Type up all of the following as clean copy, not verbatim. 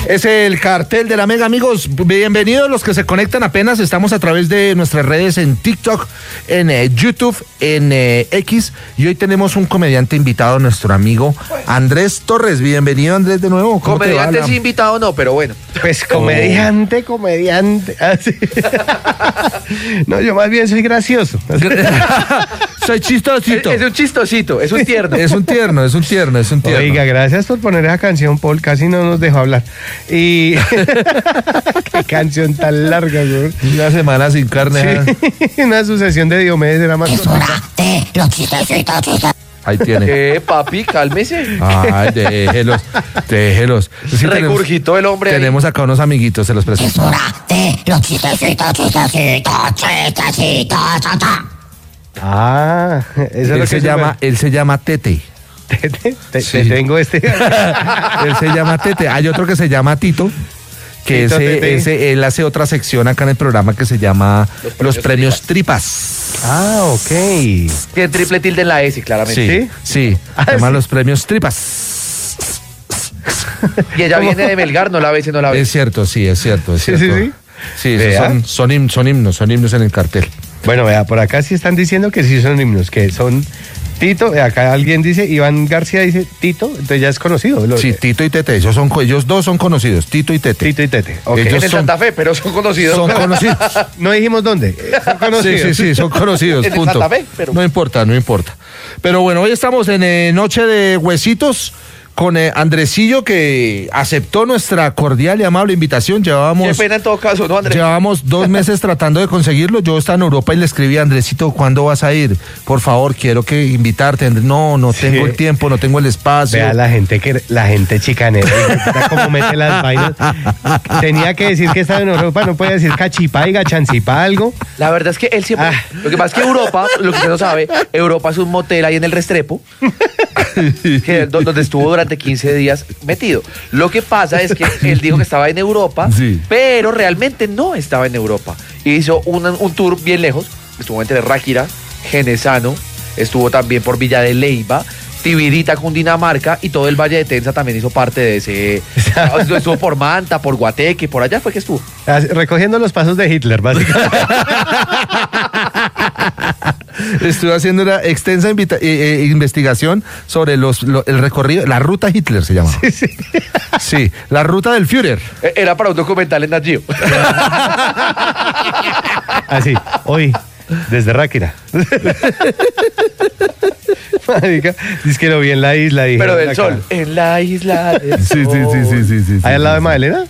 Es el cartel de la Mega, amigos. Bienvenidos los que se conectan apenas. Estamos a través de nuestras redes en TikTok, en YouTube, en X. Y hoy tenemos un comediante invitado, nuestro amigo Andrés Torres. Bienvenido, Andrés, de nuevo. Comediante sí, invitado no, pero bueno. Pues comediante. Así. No, yo más bien soy gracioso. Soy chistosito. Es un chistosito, es un tierno. Es un tierno. Oiga, gracias por poner esa canción, Paul. Casi no nos dejó hablar. Y qué canción tan larga, güey. Una semana sin carne. Sí. Una sucesión de Diomedes era más. Es hora de los chistecitos. Ahí tiene. Papi, cálmese. Ay, déjelos. Sí, Regurgitó el hombre. Tenemos acá unos amiguitos, se los presento. Es hora de los chistecitos. Ah, eso es lo que Él se llama Tete. Te Sí. tengo Él se llama Tete. Hay otro que se llama Tito, que Tito, Tete. él hace otra sección acá en el programa que se llama Los Premios Tripas. Ah, ok. Tiene triple tilde en la S, claramente. Sí. Se llama Los Premios Tripas. Y ella viene de Melgar, no la ve, no la ve. Es cierto. Sí. Sí, Vea. esos son himnos en el cartel. Bueno, vea, por acá sí están diciendo que sí son himnos, que son Tito. Acá alguien dice, Iván García dice Tito, entonces ya es conocido. Sí, Tito y Tete, ellos dos son conocidos, Tito y Tete. Tito y Tete. Okay. Ellos En el Santa Fe, pero son conocidos. Son conocidos. No dijimos dónde. Son conocidos. Sí, son conocidos, En el punto. Santa Fe, pero... No importa. Pero bueno, hoy estamos en Noche de Huesitos con Andresillo, que aceptó nuestra cordial y amable invitación. Qué pena en todo caso, ¿no, Andrés? Llevábamos 2 meses tratando de conseguirlo. Yo estaba en Europa y le escribí a Andresito, ¿cuándo vas a ir? Por favor, quiero que invitarte. No tengo el tiempo, no tengo el espacio. Vea la gente chicanera, cómo mete las vainas. Tenía que decir que estaba en Europa, no podía decir cachipaiga, chancipa, algo. La verdad es que él siempre... Lo que pasa es que Europa, lo que usted no sabe, Europa es un motel ahí en el Restrepo, donde estuvo durante 15 días metido. Lo que pasa es que él dijo que estaba en Europa, sí, pero realmente no estaba en Europa. Hizo un tour bien lejos, estuvo entre Ráquira, Genesano, estuvo también por Villa de Leyva, Tibirita, Cundinamarca, y todo el Valle de Tensa también hizo parte de ese... Estuvo por Manta, por Guateque, por allá fue que estuvo. Recogiendo los pasos de Hitler, básicamente. Estuve haciendo una extensa investigación sobre el recorrido, la ruta Hitler se llama. Sí, la ruta del Führer. Era para un documental en Nat Geo. Así, hoy, desde Ráquira. Marica, dice que lo vi en la isla. Pero del sol. En la isla del Sí. sol. ¿Ahí al lado de Magdalena?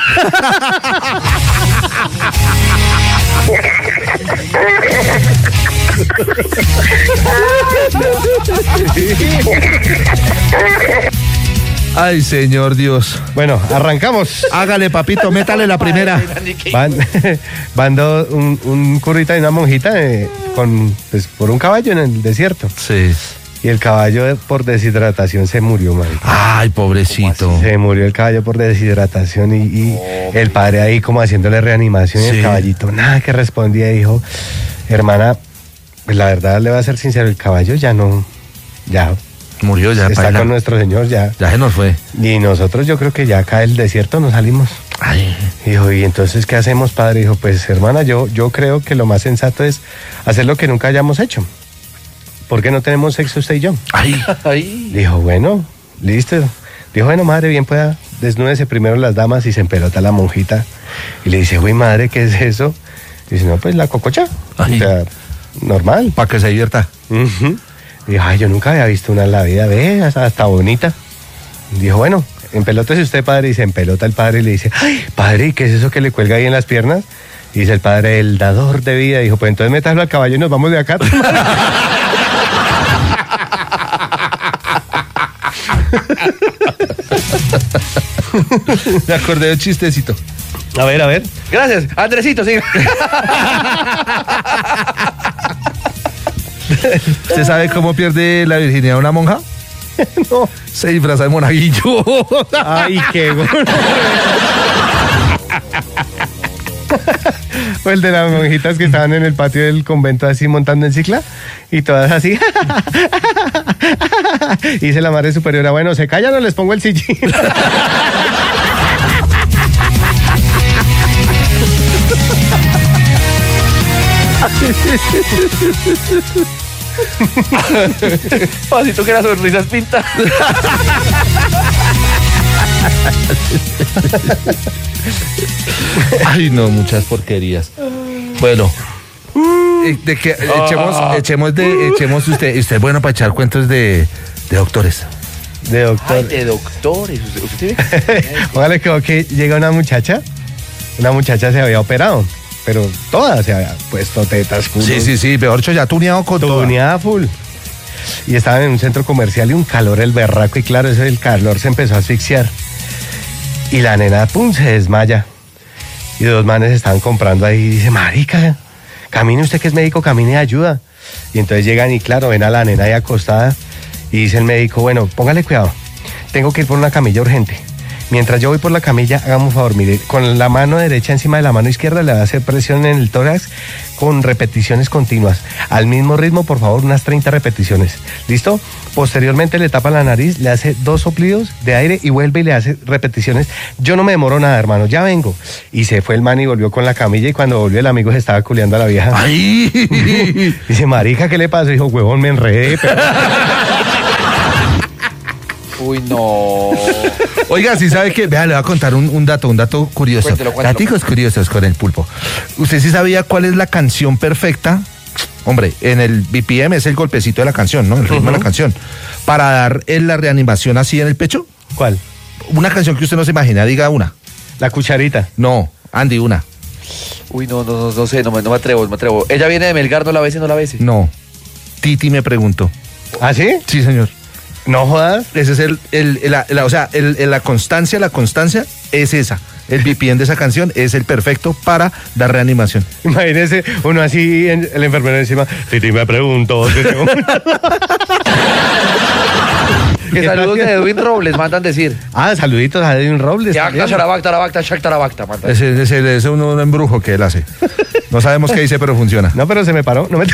Ay, señor Dios. Bueno, arrancamos. Hágale, papito, métale la primera. Van un currita y una monjita por un caballo en el desierto. Sí. Y el caballo por deshidratación se murió, marica. Ay, pobrecito. Se murió el caballo por deshidratación y el padre ahí como haciéndole reanimación, y el caballito nada que respondía, dijo, hermana, pues la verdad le voy a ser sincero, el caballo ya murió, ya está con nuestro Señor, ya se nos fue. Y nosotros yo creo que ya acá del desierto nos salimos. Ay. Dijo, ¿y entonces qué hacemos, padre? Dijo, pues hermana, yo creo que lo más sensato es hacer lo que nunca hayamos hecho. ¿Por qué no tenemos sexo usted y yo? Ay. Dijo, bueno, listo. Dijo, bueno, madre, bien pueda, desnúdese primero las damas, y se empelota la monjita. Y le dice, uy, madre, ¿qué es eso? Dice, no, pues la cococha. Ay. O sea, normal. Para que se divierta. Dijo, ay, yo nunca había visto una en la vida, ve, hasta bonita. Dijo, bueno, empelótese usted, padre. Y se empelota el padre y le dice, ay, padre, ¿qué es eso que le cuelga ahí en las piernas? Y dice el padre, el dador de vida. Dijo, pues entonces métalo al caballo y nos vamos de acá. Me acordé de un chistecito. A ver. Gracias, Andresito, sí. ¿Usted sabe cómo pierde la virginidad una monja? No. Se disfraza de monaguillo. Ay, qué bueno. O el de las monjitas que estaban en el patio del convento así montando en cicla y todas así. Y dice la madre superiora, bueno, se callan o les pongo el sillín. Pasito que las sonrisas pinta. Ay, no, muchas porquerías. Bueno, de que echemos usted es bueno para echar cuentos de doctores. De doctor. Ay, de doctores. ¿Usted tiene Póngale que llega una muchacha se había operado, pero toda se había puesto tetas, culo. Sí, mejor dicho, ya tuneado con todo. Tuneada full. Y estaban en un centro comercial y un calor el berraco, y claro, el calor se empezó a asfixiar. Y la nena, pum, se desmaya. Y dos manes estaban comprando ahí y dice, marica, camine usted que es médico, camine y ayuda. Y entonces llegan y claro, ven a la nena ahí acostada y dice el médico, bueno, póngale cuidado, tengo que ir por una camilla urgente. Mientras yo voy por la camilla, hagamos un favor, mire, con la mano derecha encima de la mano izquierda le va a hacer presión en el tórax con repeticiones continuas. Al mismo ritmo, por favor, unas 30 repeticiones. ¿Listo? Posteriormente le tapa la nariz, le hace 2 soplidos de aire y vuelve y le hace repeticiones. Yo no me demoro nada, hermano, ya vengo. Y se fue el man y volvió con la camilla y cuando volvió el amigo se estaba culeando a la vieja. ¡Ay! Dice, marica, ¿qué le pasó? Dijo, huevón, me enredé. Uy, no. Oiga, si sabe que, vea, le voy a contar un dato curioso. Cuéntelo. Daticos curiosos con el pulpo. ¿Usted sí sabía cuál es la canción perfecta? Hombre, en el BPM es el golpecito de la canción, ¿no? El ritmo de la canción. Para dar la reanimación así en el pecho. ¿Cuál? Una canción que usted no se imagina, diga una. La cucharita. No, Andy, una. Uy, no sé, no me atrevo. Ella viene de Melgar, no la ves. No. Titi me preguntó. ¿Ah, sí? Sí, señor. No jodas. Ese es la constancia es esa. El BPM de esa canción es el perfecto para dar reanimación. Imagínese uno así, el enfermero encima. Titi me preguntó. Que saludos de Edwin Robles, mandan decir. Ah, saluditos a Edwin Robles. Yacta, Charabacta, Shaktarabacta, mandan. Ese es un embrujo que él hace. No sabemos qué dice, pero funciona. No, pero se me paró. No me...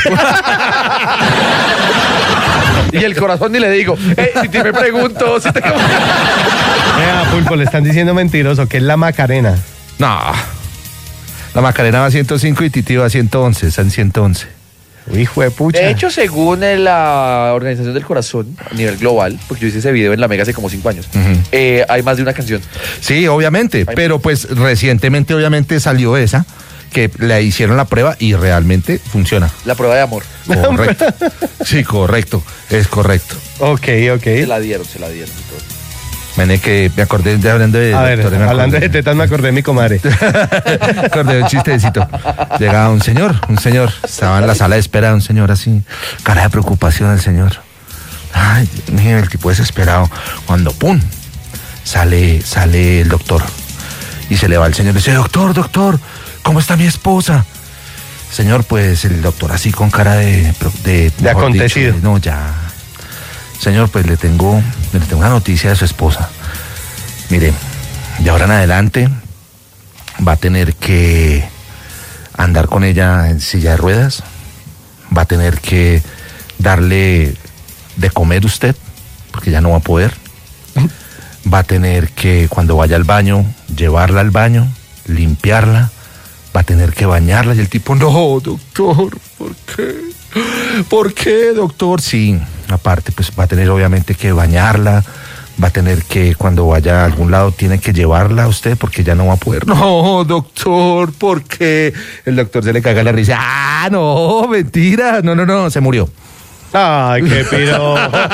Y el corazón ni le digo. Si te me pregunto, si te... Pulpo, le están diciendo mentiroso, que es la Macarena. No. La Macarena va a 105 y Titi va a 111. Está en 111. Hijo de pucha. De hecho, según la Organización del Corazón, a nivel global, porque yo hice ese video en la Mega hace como 5 años, hay más de una canción. Sí, obviamente. Pero pues recientemente, obviamente, salió esa, que le hicieron la prueba y realmente funciona. La prueba de amor. Correcto. Sí, correcto. Es correcto. Ok. Se la dieron y todo. Que me acordé de hablando de... A ver, hablando de tetas me acordé de mi comadre. Me acordé de un chistecito. Llegaba un señor, estaba en la sala de espera, un señor así, cara de preocupación el señor. Ay, mire, el tipo desesperado. Cuando, ¡pum!, sale el doctor. Y se le va el señor y dice, doctor, ¿cómo está mi esposa? Señor, pues el doctor así con cara de acontecido. Dicho, no, ya... Señor, pues le tengo una noticia de su esposa. Mire, de ahora en adelante va a tener que andar con ella en silla de ruedas, va a tener que darle de comer usted, porque ya no va a poder. Va a tener que, cuando vaya al baño, llevarla al baño, limpiarla, va a tener que bañarla. Y el tipo, no, doctor, ¿por qué? ¿Por qué, doctor? Sí, aparte, pues va a tener obviamente que bañarla, va a tener que, cuando vaya a algún lado, tiene que llevarla a usted porque ya no va a poder. No, doctor, ¿por qué? El doctor se le caga la risa. Ah, no, mentira. No, se murió. Ay, qué piro.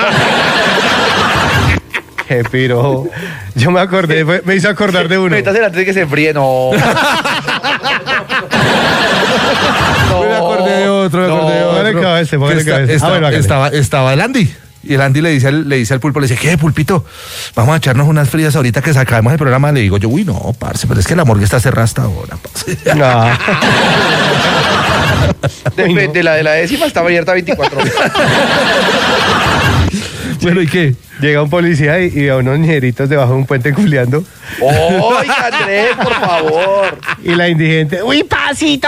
Qué piro. Yo me acordé, me hizo acordar de uno. Métase antes de que se enfríe, no. Me acordé de otro. Póngale cabeza. Estaba el Andy. Y el Andy le dice al pulpo, le dice, ¿qué, pulpito? Vamos a echarnos unas frías ahorita que sacamos el programa. Le digo yo, uy, no, parce, pero es que la morgue está cerrada hasta ahora, parce. No. Depende, la de la décima estaba abierta 24 horas. Bueno, ¿y qué? Llega un policía y a unos niñeritos debajo de un puente culeando. ¡Oiga, Andrés, por favor! Y la indigente, ¡uy, pasito!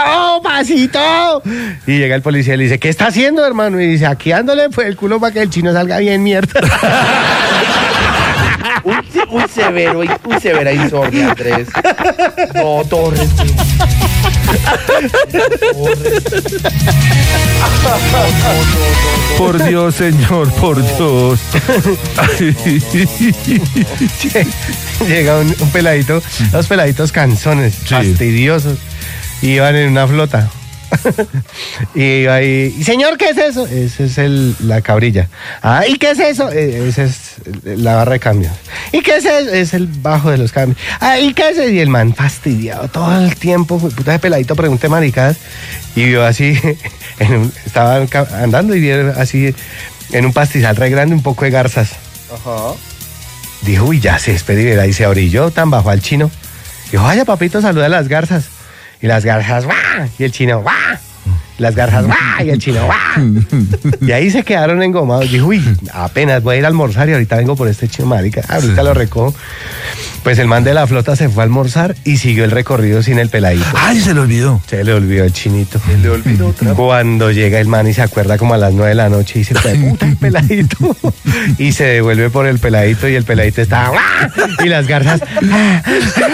Y llega el policía y le dice, ¿qué está haciendo, hermano? Y dice, aquí dándole pues el culo para que el chino salga bien mierda. Uy, Muy severo, muy severa insomnia, Andrés. No, Torres. Por Dios, señor, por Dios. Llega un peladito, dos peladitos canzones, Sí. fastidiosos, iban en una flota. Y iba ahí, "Y, señor, ¿qué es eso?" Ese es la cabrilla. "Ah, ¿y qué es eso?" Esa es la barra de cambios. "¿Y qué es eso?" Es el bajo de los cambios. "Ah, ¿y qué es eso?" Y el man fastidiado todo el tiempo, puta de peladito, pregunté maricadas, y vio así, estaba andando y vio así en un pastizal re grande un poco de garzas. Ajá. Dijo, uy, ya se despedió, y se orilló tan bajo al chino. Dijo, vaya papito, saluda a las garzas. Y las garzas, ¡guau! Y el chino, ¡guau! Las garzas, ¡guau! Y el chino, ¡guau! Y ahí se quedaron engomados. Dijo, uy, apenas voy a ir a almorzar y ahorita vengo por este chino, marica. Ahorita lo recojo. Pues el man de la flota se fue a almorzar y siguió el recorrido sin el peladito. Ay, se le olvidó. Se le olvidó el chinito. Se le olvidó otra. Cuando llega el man y se acuerda como a las 9 de la noche y dice, "Fue puta el peladito." Y se devuelve por el peladito y el peladito está, ¡guau! Y las garzas, ¡ah!